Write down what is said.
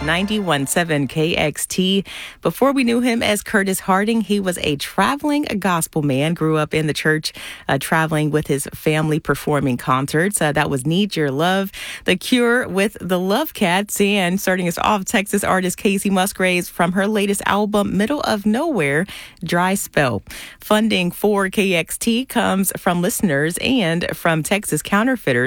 91.7 KXT. Before we knew him as Curtis Harding, he was a traveling gospel man, grew up in the church, traveling with his family, performing concerts. That was Need Your Love. The Cure with the Love Cats, and starting us off, Texas artist Kacey Musgraves from her latest album, Middle of Nowhere, Dry Spell. Funding for KXT comes from listeners and from Texas Counterfeiters.